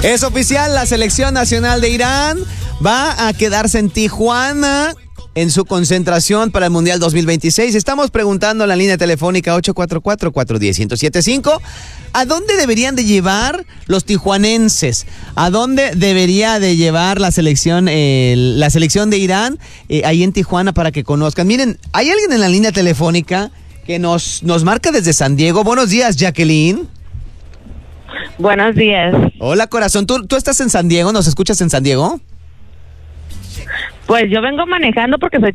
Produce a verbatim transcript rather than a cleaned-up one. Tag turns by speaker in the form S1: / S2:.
S1: Es oficial, la selección nacional de Irán va a quedarse en Tijuana en su concentración para el Mundial dos mil veintiséis. Estamos preguntando en la línea telefónica ocho cuatro cuatro, cuatro uno cero, uno cero siete cinco ¿a dónde deberían de llevar los tijuanenses? ¿A dónde debería de llevar la selección eh, la selección de Irán eh, ahí en Tijuana para que conozcan? Miren, hay alguien en la línea telefónica que nos, nos marca desde San Diego. Buenos días, Jacqueline.
S2: Buenos días.
S1: Hola, corazón. ¿Tú, ¿Tú estás en San Diego? ¿Nos escuchas en San Diego?
S2: Pues yo vengo manejando porque soy